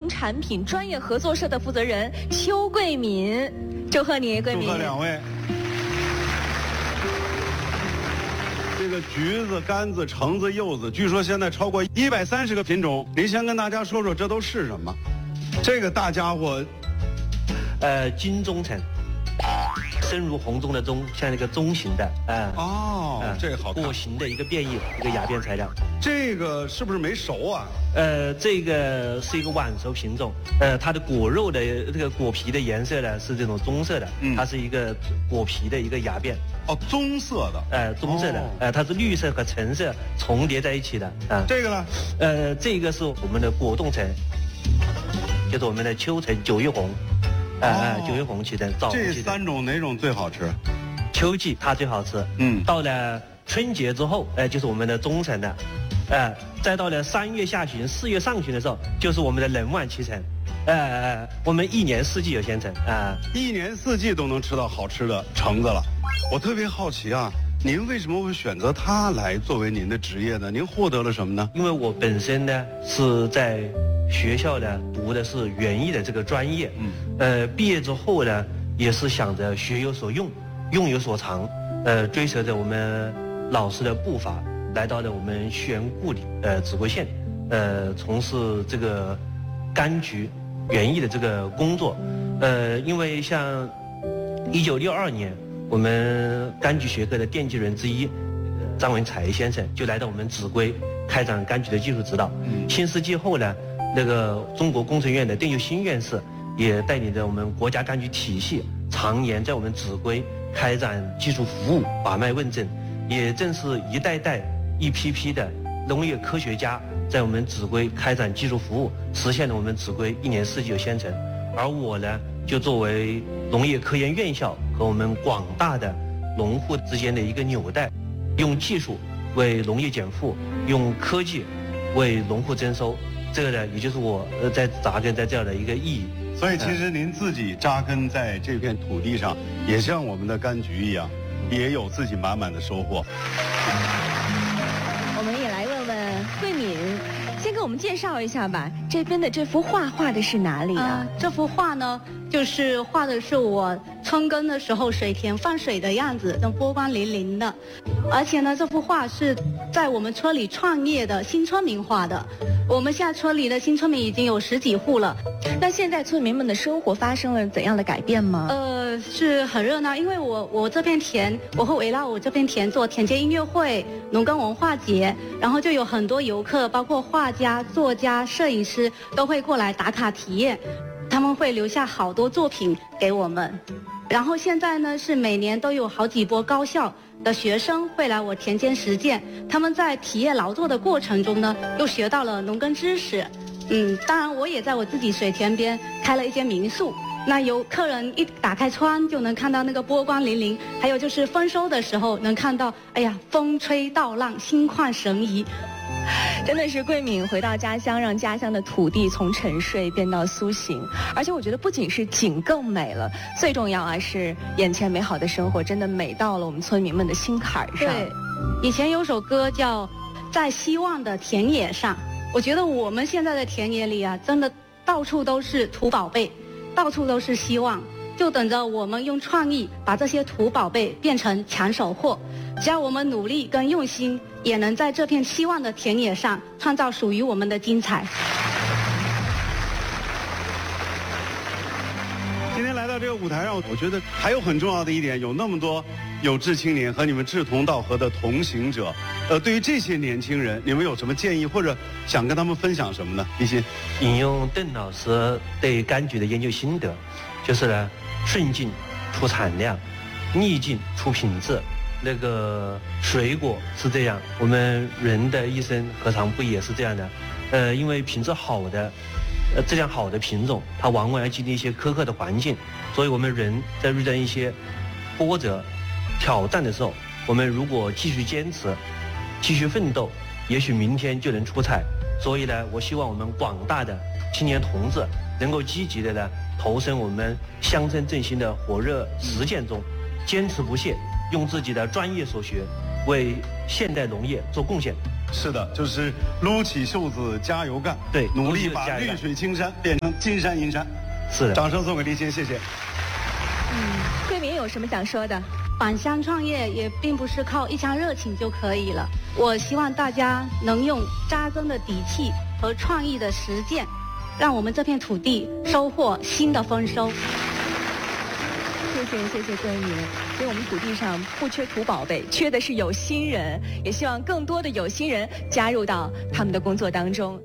产品专业合作社的负责人邱桂敏。祝贺你，桂敏！ 祝贺两位。这个橘子、柑子、橙子、柚子，据说现在超过130个品种。您先跟大家说说这都是什么？这个大家伙， 金钟橙，深如红中的钟，像那个钟形的， 这个好看。 果形的一个变异，一个芽变材料。 这个是不是没熟啊？ 这个是一个晚熟品种，它的果肉的这个果皮的颜色呢是这种棕色的，它是一个果皮的一个芽变。 哦，棕色的。 棕色的，它是绿色和橙色重叠在一起的。 这个呢？ 这个是我们的果冻橙，就是我们的秋橙、九月红，九月红旗的枣红旗的。 这3种哪种最好吃？ 秋季它最好吃。到了春节之后，就是我们的中橙的。再到了3月下旬、4月上旬的时候，就是我们的冷晚期橙。我们1年4季有鲜橙 ，1年4季都能吃到好吃的橙子了。我特别好奇啊，您为什么会选择它来作为您的职业呢？您获得了什么呢？ 因为我本身呢是在学校呢读的是园艺的这个专业，毕业之后呢也是想着学有所用，用有所长，追随着我们老师的步伐。来到了我们西园故里秭归县，从事这个柑橘园艺的这个工作。因为像1962年，我们柑橘学科的奠基人之一张文才先生就来到我们秭归开展柑橘的技术指导。新世纪后呢，那个中国工程院的邓秀新院士也带领着我们国家柑橘体系，常年在我们秭归开展技术服务，把脉问诊。也正是一代代一批批的农业科学家在我们秭归开展技术服务，实现了我们秭归1年4季有鲜橙。而我呢，就作为农业科研院校和我们广大的农户之间的一个纽带，用技术为农业减负，用科技为农户增收。这个呢，也就是我在扎根在这样的一个意义。 所以其实您自己扎根在这片土地上，也像我们的柑橘一样，也有自己满满的收获。 我们也来问问桂敏，先给我们介绍一下吧，这边的这幅画画的是哪里啊？ 这幅画呢，就是画的是我春耕的时候水田放水的样子，这波光粼粼的。而且呢，这幅画是在我们村里创业的新村民画的。我们现在村里的新村民已经有10几户了。 那现在村民们的生活发生了怎样的改变吗？ 是很热闹，因为我这片田，我会围绕我这片田做田间音乐会、农耕文化节，然后就有很多游客，包括画家、作家、摄影师都会过来打卡体验，他们会留下好多作品给我们。然后现在呢，是每年都有好几波高校的学生会来我田间实践，他们在体验劳作的过程中呢，又学到了农耕知识。当然我也在我自己水田边开了一间民宿，那有客人一打开窗就能看到那个波光粼粼，还有就是丰收的时候能看到，哎呀，风吹稻浪，心旷神怡。 真的是桂敏回到家乡，让家乡的土地从沉睡变到苏醒。而且我觉得不仅是景更美了，最重要是眼前美好的生活真的美到了我们村民们的心坎上。 对，以前有首歌叫《在希望的田野上》，我觉得我们现在的田野里啊，真的到处都是土宝贝，到处都是希望，就等着我们用创意把这些土宝贝变成抢手货。只要我们努力跟用心，也能在这片希望的田野上创造属于我们的精彩。 今天来到这个舞台上，我觉得还有很重要的一点，有那么多有志青年和你们志同道合的同行者。对于这些年轻人，你们有什么建议，或者想跟他们分享什么呢？立新引用邓老师对柑橘的研究心得，就是呢，顺境出产量，逆境出品质。那个水果是这样，我们人的一生何尝不也是这样的？因为品质好的，质量好的品种，它往往要经历一些苛刻的环境，所以我们人在遇到一些波折、挑战的时候，我们如果继续坚持，继续奋斗，也许明天就能出彩。所以呢，我希望我们广大的青年同志能够积极的呢投身我们乡村振兴的火热实践中，坚持不懈。用自己的专业所学，为现代农业做贡献。 是的，就是撸起袖子加油干， 对， 努力把绿水青山变成金山银山。 是的， 掌声送给立新，谢谢。 桂明有什么想说的？ 返乡创业也并不是靠一腔热情就可以了，我希望大家能用扎根的底气和创意的实践，让我们这片土地收获新的丰收。 谢谢桂明。所以我们土地上不缺土宝贝，缺的是有心人，也希望更多的有心人加入到他们的工作当中。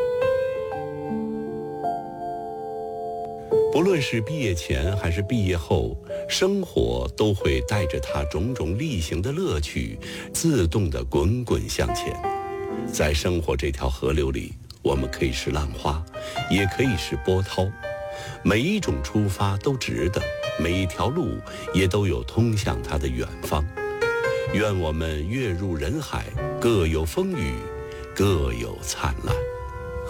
不论是毕业前还是毕业后，生活都会带着它种种例行的乐趣，自动地滚滚向前。在生活这条河流里，我们可以是浪花，也可以是波涛，每一种出发都值得，每一条路也都有通向它的远方。愿我们跃入人海，各有风雨，各有灿烂。